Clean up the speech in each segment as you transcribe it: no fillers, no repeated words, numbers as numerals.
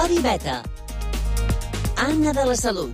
Codi Beta. Anna de la Salut.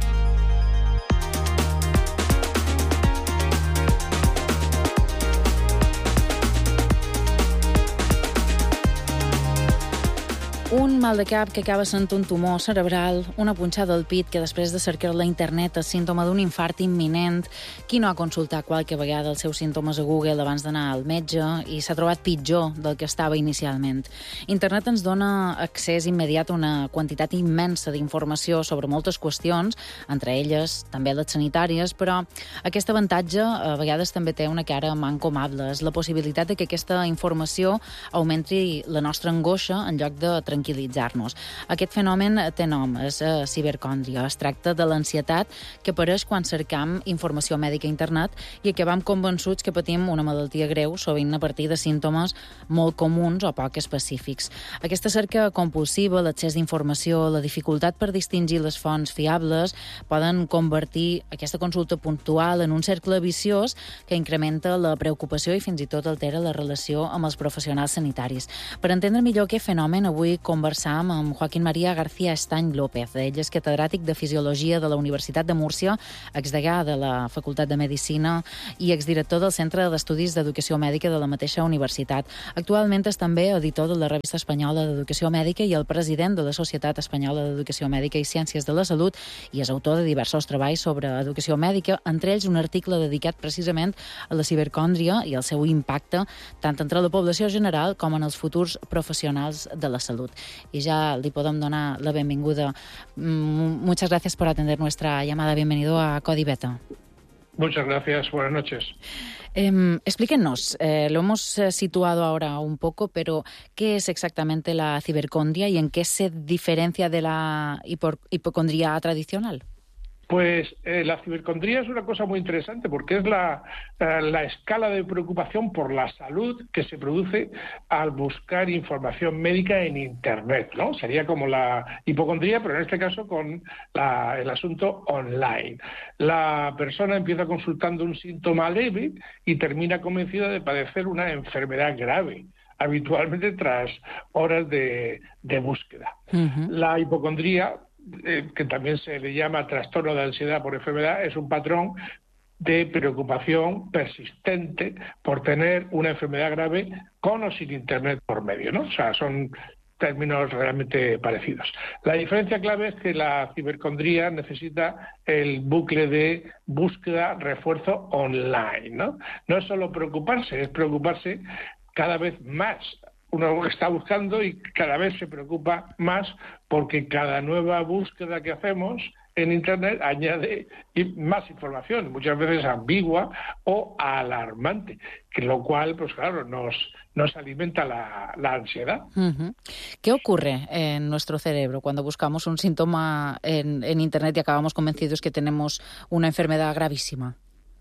Un mal de cap que acaba sent un tumor cerebral, una punxada al pit que després de cercar-la a internet és símptoma d'un infart imminent. Qui no ha consultat qualque vegada els seus símptomes a Google abans d'anar al metge i s'ha trobat pitjor del que estava inicialment. Internet ens dona accés immediat a una quantitat immensa d'informació sobre moltes qüestions, entre elles també les sanitàries, però aquest avantatge a vegades també té una cara mancomable. És la possibilitat de que aquesta informació augmenti la nostra angoixa en lloc de tranquil·litzar-nos. Aquest fenomen té nom, és cibercòndria. Es tracta de l'ansietat que apareix quan cercam informació mèdica a internet i acabam convençuts que patim una malaltia greu, sovint a partir de símptomes molt comuns o poc específics. Aquesta cerca compulsiva, l'accés d'informació, la dificultat per distingir les fonts fiables poden convertir aquesta consulta puntual en un cercle viciós que incrementa la preocupació i fins i tot altera la relació amb els professionals sanitaris. Per entendre millor aquest fenomen, avui conversam amb Joaquín María García Estany López. Ell és catedràtic de Fisiologia de la Universitat de Múrcia, exdegà de la Facultat de Medicina i exdirector del Centre d'Estudis d'Educació Mèdica de la mateixa universitat. Actualment és també editor de la Revista Espanyola d'Educació Mèdica i el president de la Societat Espanyola d'Educació Mèdica i Ciències de la Salut, i és autor de diversos treballs sobre educació mèdica, entre ells un article dedicat precisament a la cibercòndria i el seu impacte tant entre la població general com en els futurs professionals de la salut. Y ya le podemos dar la bienvenida. Muchas gracias por atender nuestra llamada. Bienvenido a Codi Beta. Muchas gracias. Buenas noches. Explíquenos, lo hemos situado ahora un poco, pero ¿qué es exactamente la cibercondria y en qué se diferencia de la hipocondría tradicional? Pues la cibercondría es una cosa muy interesante porque es la escala de preocupación por la salud que se produce al buscar información médica en Internet, ¿no? Sería como la hipocondría, pero en este caso con el asunto online. La persona empieza consultando un síntoma leve y termina convencida de padecer una enfermedad grave, habitualmente tras horas de búsqueda. Uh-huh. La hipocondría, que también se le llama trastorno de ansiedad por enfermedad, es un patrón de preocupación persistente por tener una enfermedad grave con o sin Internet por medio, ¿no? O sea, son términos realmente parecidos. La diferencia clave es que la cibercondría necesita el bucle de búsqueda, refuerzo online, ¿no? No es solo preocuparse, es preocuparse cada vez más. Uno está buscando y cada vez se preocupa más porque cada nueva búsqueda que hacemos en Internet añade más información, muchas veces ambigua o alarmante, que lo cual, pues claro, nos alimenta la ansiedad. Uh-huh. ¿Qué ocurre en nuestro cerebro cuando buscamos un síntoma en Internet y acabamos convencidos que tenemos una enfermedad gravísima?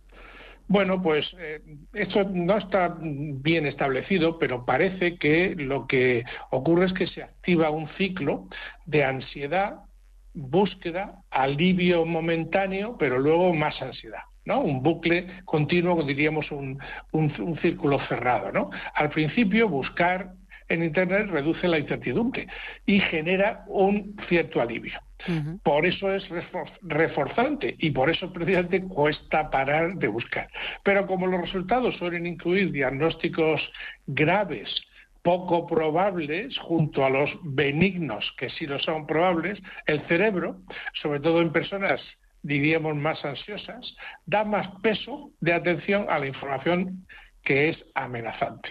Bueno, pues esto no está bien establecido, pero parece que lo que ocurre es que se activa un ciclo de ansiedad, búsqueda, alivio momentáneo, pero luego más ansiedad, ¿no? Un bucle continuo, diríamos un círculo cerrado, ¿no? Al principio, buscar en Internet reduce la incertidumbre y genera un cierto alivio. Uh-huh. Por eso es reforzante y por eso precisamente cuesta parar de buscar. Pero como los resultados suelen incluir diagnósticos graves, poco probables, junto a los benignos, que sí lo son probables, el cerebro, sobre todo en personas, diríamos, más ansiosas, da más peso de atención a la información que es amenazante.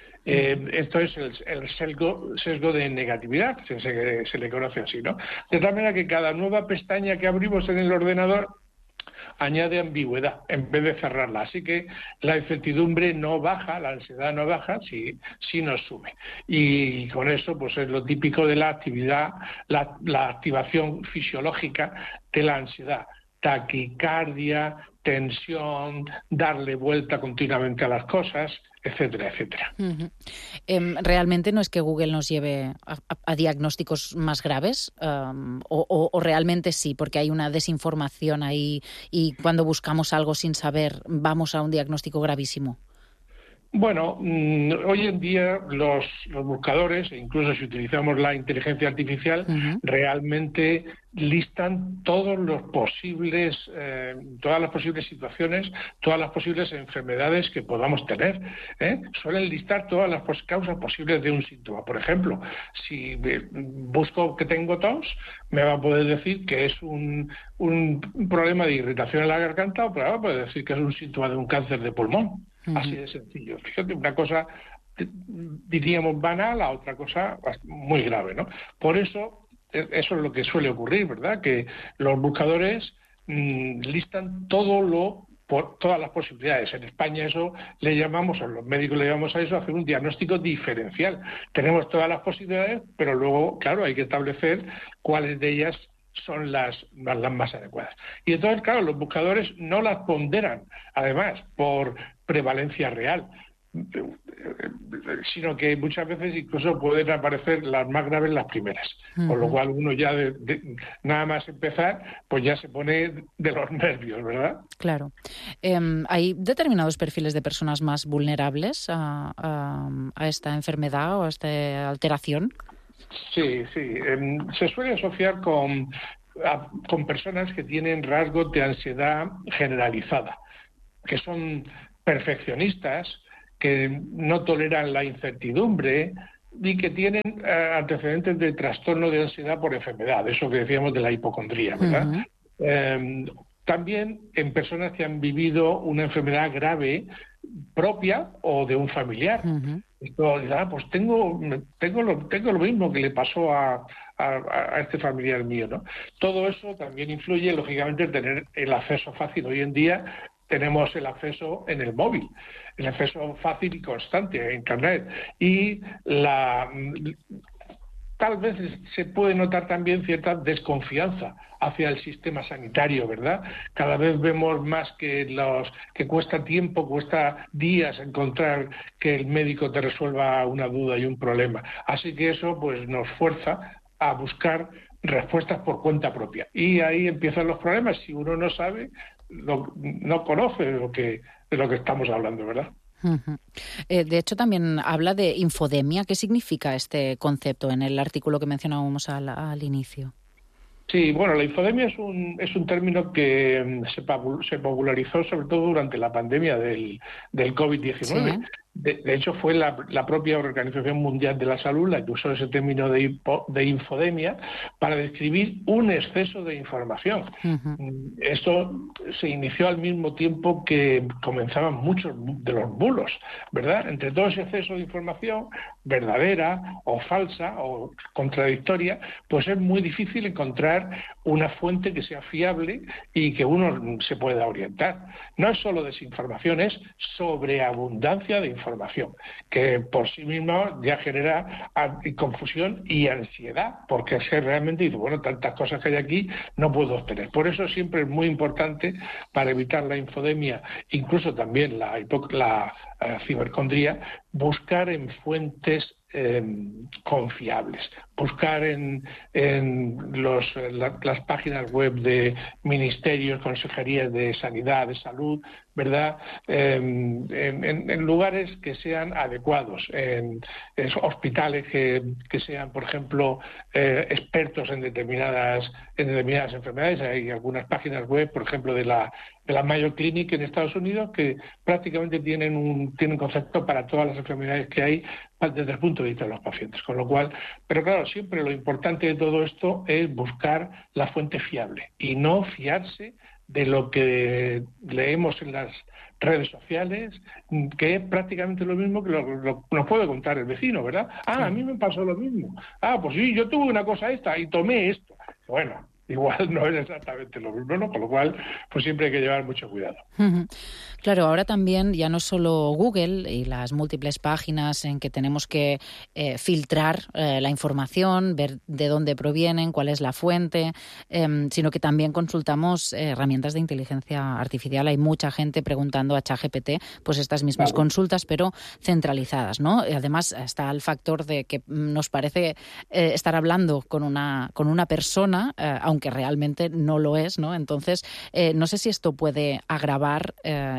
Esto es el sesgo de negatividad, se le conoce así, ¿no? De tal manera que cada nueva pestaña que abrimos en el ordenador añade ambigüedad en vez de cerrarla. Así que la incertidumbre no baja, la ansiedad no baja, sí nos sube. Y con eso pues es lo típico de la actividad, la activación fisiológica de la ansiedad. Taquicardia, tensión, darle vuelta continuamente a las cosas, etcétera, etcétera. Uh-huh. ¿Realmente no es que Google nos lleve a diagnósticos más graves? ¿O realmente sí, porque hay una desinformación ahí y cuando buscamos algo sin saber vamos a un diagnóstico gravísimo? Bueno, hoy en día los buscadores, e incluso si utilizamos la inteligencia artificial, realmente listan todas las posibles situaciones, todas las posibles enfermedades que podamos tener. Suelen listar todas las causas posibles de un síntoma. Por ejemplo, si busco que tengo tos, me va a poder decir que es un problema de irritación en la garganta, o me va a poder decir que es un síntoma de un cáncer de pulmón. Así de sencillo. Fíjate, una cosa, diríamos, banal, a otra cosa muy grave, ¿no? Por eso, eso es lo que suele ocurrir, ¿verdad? Que los buscadores listan todas las posibilidades. En España eso le llamamos, o los médicos le llamamos a eso, hacer un diagnóstico diferencial. Tenemos todas las posibilidades, pero luego, claro, hay que establecer cuáles de ellas son las más adecuadas. Y entonces, claro, los buscadores no las ponderan, además, por prevalencia real, sino que muchas veces incluso pueden aparecer las más graves las primeras, con lo cual uno ya nada más empezar, pues ya se pone de los nervios, ¿verdad? Claro. ¿Hay determinados perfiles de personas más vulnerables a esta enfermedad o a esta alteración? Sí. Se suele asociar con personas que tienen rasgos de ansiedad generalizada, que son perfeccionistas, que no toleran la incertidumbre y que tienen antecedentes de trastorno de ansiedad por enfermedad, eso que decíamos de la hipocondría, ¿verdad? También en personas que han vivido una enfermedad grave propia o de un familiar. Pues tengo lo mismo que le pasó a este familiar mío, ¿no? Todo eso también influye, lógicamente, en tener el acceso fácil. Hoy en día tenemos el acceso en el móvil, el acceso fácil y constante a Internet. Y tal vez se puede notar también cierta desconfianza hacia el sistema sanitario, ¿verdad? Cada vez vemos más que cuesta tiempo, cuesta días encontrar que el médico te resuelva una duda y un problema. Así que eso pues nos fuerza a buscar respuestas por cuenta propia. Y ahí empiezan los problemas. Si uno no sabe, no conoce de lo que estamos hablando, ¿verdad? De hecho, también habla de infodemia. ¿Qué significa este concepto en el artículo que mencionábamos al inicio? Sí, bueno, la infodemia es un término que se popularizó sobre todo durante la pandemia del COVID-19. ¿Sí? De hecho, fue la propia Organización Mundial de la Salud la que usó ese término de infodemia para describir un exceso de información. Esto se inició al mismo tiempo que comenzaban muchos de los bulos, ¿verdad? Entre todo ese exceso de información, verdadera o falsa o contradictoria, pues es muy difícil encontrar una fuente que sea fiable y que uno se pueda orientar. No es solo desinformación, es sobreabundancia de información, que por sí misma ya genera confusión y ansiedad, porque es que realmente dice, bueno, tantas cosas que hay aquí no puedo obtener. Por eso siempre es muy importante, para evitar la infodemia, incluso también la cibercondría, buscar en fuentes confiables, buscar en las páginas web de ministerios, consejerías de sanidad, de salud, ¿verdad? En lugares que sean adecuados, en hospitales que sean, por ejemplo, expertos en determinadas enfermedades. Hay algunas páginas web, por ejemplo, de la Mayo Clinic en Estados Unidos, que prácticamente tienen concepto para todas las enfermedades que hay desde el punto de vista de los pacientes. Con lo cual, pero claro, siempre lo importante de todo esto es buscar la fuente fiable y no fiarse de lo que leemos en las redes sociales, que es prácticamente lo mismo que nos puede contar el vecino, ¿verdad? A mí me pasó lo mismo. Pues sí, yo tuve una cosa esta y tomé esto. Bueno, igual no es exactamente lo mismo, ¿no? Con lo cual, pues siempre hay que llevar mucho cuidado. Claro, ahora también ya no solo Google y las múltiples páginas en que tenemos que filtrar la información, ver de dónde provienen, cuál es la fuente, sino que también consultamos herramientas de inteligencia artificial. Hay mucha gente preguntando a ChatGPT pues estas mismas consultas, pero centralizadas, ¿no? Y además está el factor de que nos parece estar hablando con una persona, aunque aunque realmente no lo es, ¿no? Entonces, no sé si esto puede agravar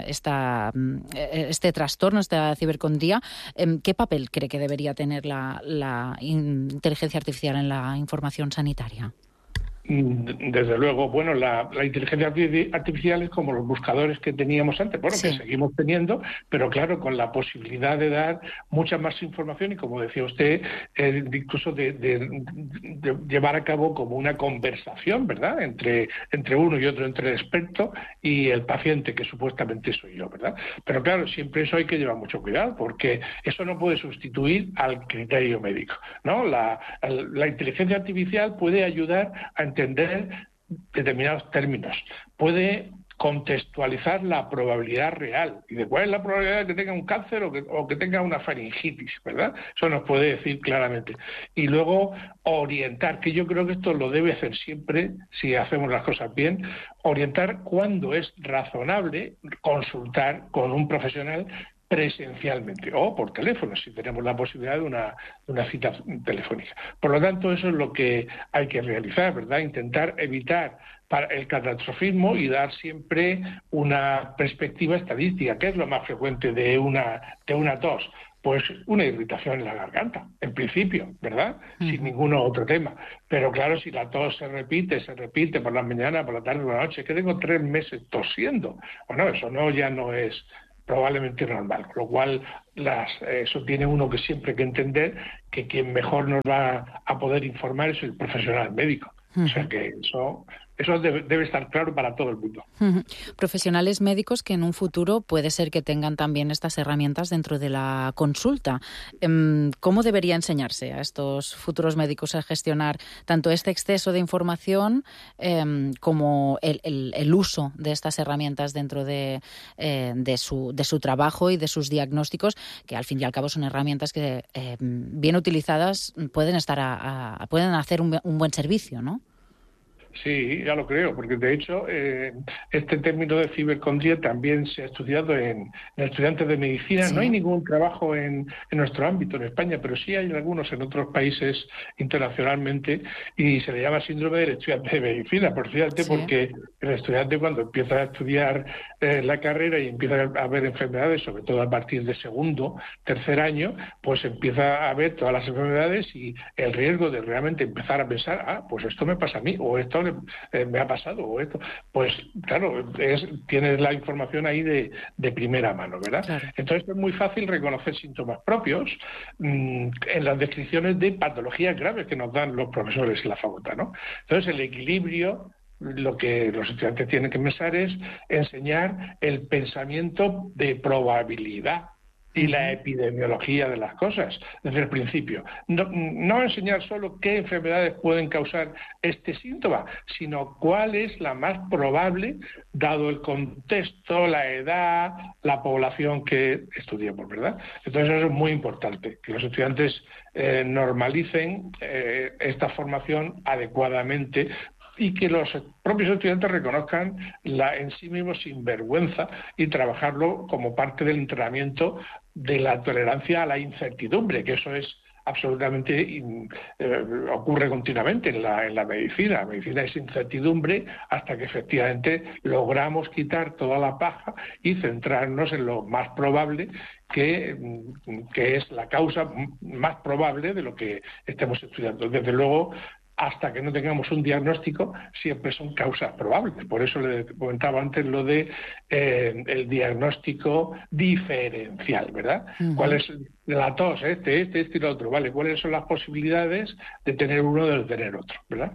este trastorno, esta cibercondría. ¿Qué papel cree que debería tener la inteligencia artificial en la información sanitaria? Desde luego, bueno, la inteligencia artificial es como los buscadores que teníamos antes, bueno, Sí. que seguimos teniendo, pero claro, con la posibilidad de dar mucha más información y, como decía usted, incluso de llevar a cabo como una conversación, ¿verdad?, entre uno y otro, entre el experto y el paciente, que supuestamente soy yo, ¿verdad? Pero claro, siempre eso hay que llevar mucho cuidado, porque eso no puede sustituir al criterio médico, ¿no? La inteligencia artificial puede ayudar a entender determinados términos, puede contextualizar la probabilidad real y de cuál es la probabilidad de que tenga un cáncer o que tenga una faringitis, ¿verdad? Eso nos puede decir claramente. Y luego orientar, que yo creo que esto lo debe hacer siempre, si hacemos las cosas bien, orientar cuándo es razonable consultar con un profesional presencialmente o por teléfono, si tenemos la posibilidad de una cita telefónica. Por lo tanto, eso es lo que hay que realizar, ¿verdad? Intentar evitar el catastrofismo y dar siempre una perspectiva estadística. ¿Qué es lo más frecuente de una tos? Pues una irritación en la garganta, en principio, ¿verdad? Sin ningún otro tema. Pero claro, si la tos se repite por la mañana, por la tarde, por la noche, que tengo 3 meses tosiendo, bueno, eso ya no es probablemente normal, con lo cual eso tiene uno que siempre que entender que quien mejor nos va a poder informar es el profesional médico. O sea que eso debe estar claro para todo el mundo. Profesionales médicos que en un futuro puede ser que tengan también estas herramientas dentro de la consulta. ¿Cómo debería enseñarse a estos futuros médicos a gestionar tanto este exceso de información como el uso de estas herramientas dentro de su trabajo y de sus diagnósticos, que al fin y al cabo son herramientas que bien utilizadas pueden hacer un buen servicio, ¿no? Sí, ya lo creo, porque de hecho este término de cibercondría también se ha estudiado en estudiantes de medicina. Sí. No hay ningún trabajo en nuestro ámbito, en España, pero sí hay algunos en otros países internacionalmente y se le llama síndrome del estudiante de medicina, por fíjate, sí. Porque el estudiante cuando empieza a estudiar la carrera y empieza a ver enfermedades, sobre todo a partir de segundo, tercer año, pues empieza a ver todas las enfermedades y el riesgo de realmente empezar a pensar, pues esto me pasa a mí, o esto me ha pasado, o esto, pues claro, tienes la información ahí de primera mano, ¿verdad? Claro. Entonces es muy fácil reconocer síntomas propios en las descripciones de patologías graves que nos dan los profesores en la facultad, ¿no? Entonces el equilibrio, lo que los estudiantes tienen que pensar es enseñar el pensamiento de probabilidad y la epidemiología de las cosas desde el principio. No enseñar solo qué enfermedades pueden causar este síntoma, sino cuál es la más probable, dado el contexto, la edad, la población que estudiamos, ¿verdad? Entonces eso es muy importante, que los estudiantes normalicen esta formación adecuadamente y que los propios estudiantes reconozcan en sí mismos sin vergüenza y trabajarlo como parte del entrenamiento de la tolerancia a la incertidumbre, que eso es absolutamente ocurre continuamente en la medicina. La medicina es incertidumbre hasta que efectivamente logramos quitar toda la paja y centrarnos en lo más probable, que es la causa más probable de lo que estemos estudiando. Desde luego, hasta que no tengamos un diagnóstico, siempre son causas probables. Por eso le comentaba antes lo de el diagnóstico diferencial, ¿verdad? ¿Cuál es la tos? Este y lo otro, ¿vale? ¿Cuáles son las posibilidades de tener uno de tener otro, ¿verdad?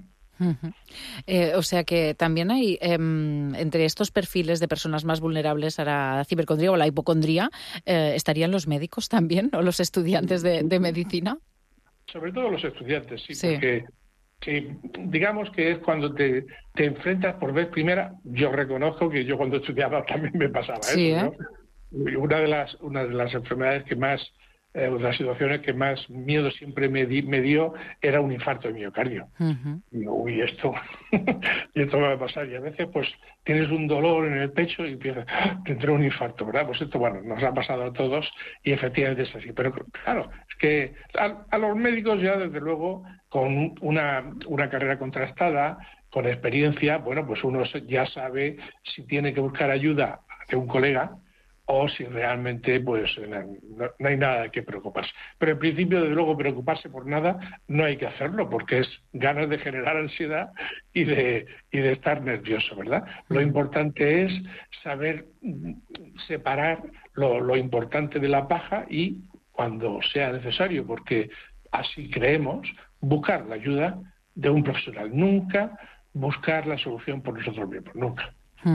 O sea que también hay entre estos perfiles de personas más vulnerables a la cibercondría o la hipocondría, ¿estarían los médicos también o los estudiantes de medicina? Sobre todo los estudiantes, sí. Porque sí, digamos que es cuando te enfrentas por vez primera. Yo reconozco que yo cuando estudiaba también me pasaba eso, ¿no? Una de las enfermedades que más de las situaciones que más miedo siempre me dio era un infarto de miocardio. Y digo, uy, esto va a pasar. Y a veces pues tienes un dolor en el pecho y piensas, tendré un infarto, ¿verdad? Pues esto, bueno, nos ha pasado a todos y efectivamente es así. Pero claro, es que a los médicos ya, desde luego, con una carrera contrastada, con experiencia, bueno, pues uno ya sabe si tiene que buscar ayuda de un colega o si realmente pues no hay nada de qué preocuparse. Pero en principio, desde luego, preocuparse por nada no hay que hacerlo, porque es ganas de generar ansiedad y de estar nervioso, ¿verdad? Lo importante es saber separar lo importante de la paja y, cuando sea necesario, porque así creemos, buscar la ayuda de un profesional. Nunca buscar la solución por nosotros mismos, nunca.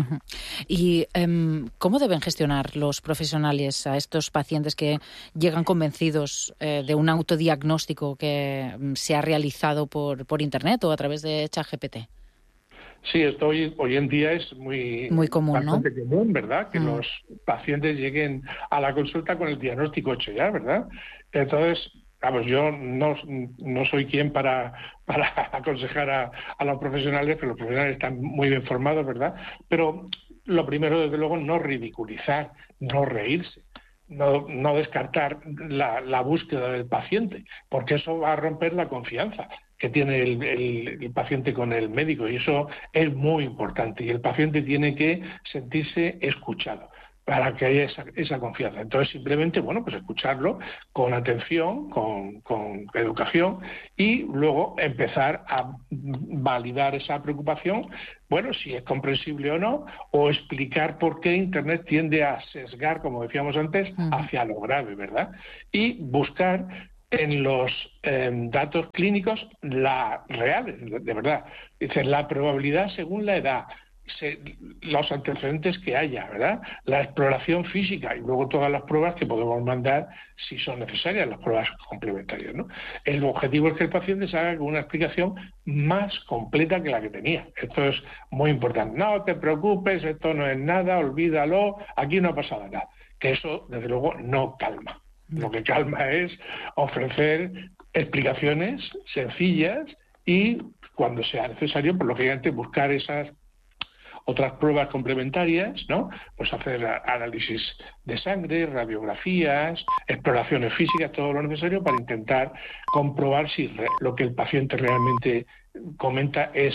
¿Y cómo deben gestionar los profesionales a estos pacientes que llegan convencidos de un autodiagnóstico que se ha realizado por Internet o a través de ChatGPT? Sí, esto hoy en día es muy común, bastante ¿no? común, ¿verdad? Que los pacientes lleguen a la consulta con el diagnóstico hecho ya, ¿verdad? Entonces, vamos, yo no soy quien para aconsejar a los profesionales, pero los profesionales están muy bien formados, ¿verdad? Pero lo primero, desde luego, no ridiculizar, no reírse, no descartar la búsqueda del paciente, porque eso va a romper la confianza que tiene el paciente con el médico, y eso es muy importante, y el paciente tiene que sentirse escuchado para que haya esa confianza. Entonces, simplemente, bueno, pues escucharlo con atención, con educación, y luego empezar a validar esa preocupación, bueno, si es comprensible o no, o explicar por qué Internet tiende a sesgar, como decíamos antes, hacia lo grave, ¿verdad? Y buscar en los datos clínicos reales, de verdad. Dice, la probabilidad según la edad, los antecedentes que haya, ¿verdad? La exploración física y luego todas las pruebas que podemos mandar si son necesarias, las pruebas complementarias, ¿no? El objetivo es que el paciente se haga con una explicación más completa que la que tenía. Esto es muy importante. No te preocupes, esto no es nada, olvídalo, aquí no ha pasado nada. Que eso, desde luego, no calma. Lo que calma es ofrecer explicaciones sencillas y, cuando sea necesario, pues lógicamente buscar esas otras pruebas complementarias, ¿no? Pues hacer análisis de sangre, radiografías, exploraciones físicas, todo lo necesario para intentar comprobar si lo que el paciente realmente comenta es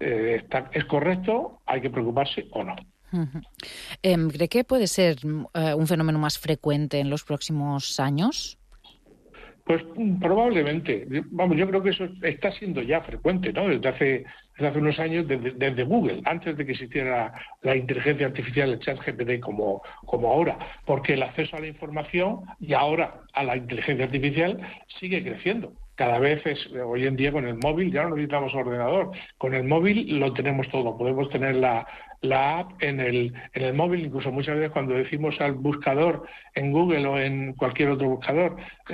correcto, hay que preocuparse o no. ¿Cree que puede ser un fenómeno más frecuente en los próximos años? Pues probablemente. Vamos, yo creo que eso está siendo ya frecuente, ¿no? Desde hace unos años, desde Google, antes de que existiera la inteligencia artificial, el ChatGPT como ahora, porque el acceso a la información y ahora a la inteligencia artificial sigue creciendo. Cada vez hoy en día con el móvil ya no necesitamos ordenador. Con el móvil lo tenemos todo. Podemos tener la app en el móvil, incluso muchas veces cuando decimos al buscador en Google o en cualquier otro buscador,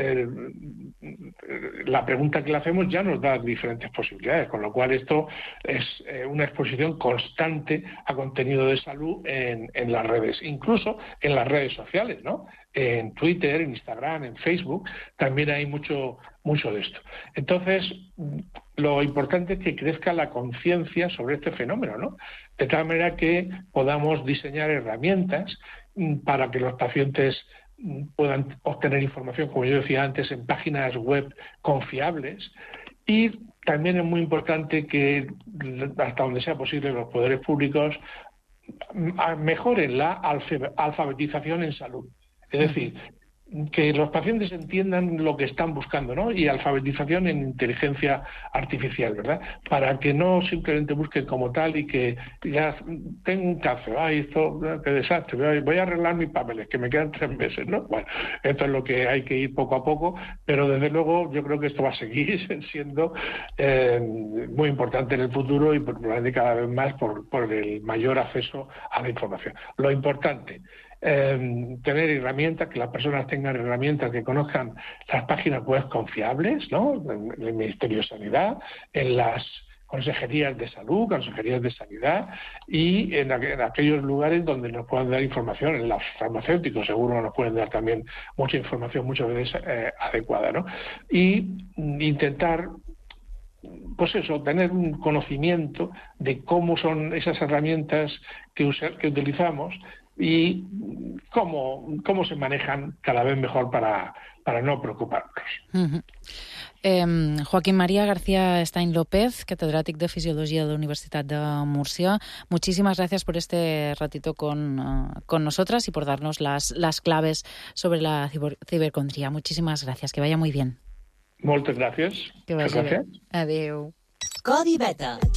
la pregunta que le hacemos ya nos da diferentes posibilidades, con lo cual esto es una exposición constante a contenido de salud en las redes, incluso en las redes sociales, ¿no? En Twitter, en Instagram, en Facebook, también hay mucho de esto. Entonces, lo importante es que crezca la conciencia sobre este fenómeno, ¿no? De tal manera que podamos diseñar herramientas para que los pacientes puedan obtener información, como yo decía antes, en páginas web confiables. Y también es muy importante que, hasta donde sea posible, los poderes públicos mejoren la alfabetización en salud. Es decir, que los pacientes entiendan lo que están buscando, ¿no? Y alfabetización en inteligencia artificial, ¿verdad? Para que no simplemente busquen como tal y que ya tengo un cáncer, esto, qué desastre, voy a arreglar mis papeles, que me quedan 3 meses, ¿no? Bueno, esto es lo que hay que ir poco a poco, pero desde luego yo creo que esto va a seguir siendo muy importante en el futuro y probablemente cada vez más por el mayor acceso a la información. Lo importante, tener herramientas, que las personas tengan herramientas, que conozcan las páginas web confiables, ¿no? En el Ministerio de Sanidad, en las consejerías de salud, consejerías de sanidad y en aquellos lugares donde nos puedan dar información. En los farmacéuticos seguro nos pueden dar también mucha información, muchas veces adecuada, ¿no? Y intentar, pues eso, tener un conocimiento de cómo son esas herramientas que utilizamos y cómo se manejan cada vez mejor para no preocuparnos. Uh-huh. Joaquín María García Stein López, catedrático de Fisiología de la Universidad de Murcia, muchísimas gracias por este ratito con nosotras y por darnos las claves sobre la cibercondría. Muchísimas gracias, que vaya muy bien. Moltes gràcies. Que vagi bé. Adéu. Codi Beta.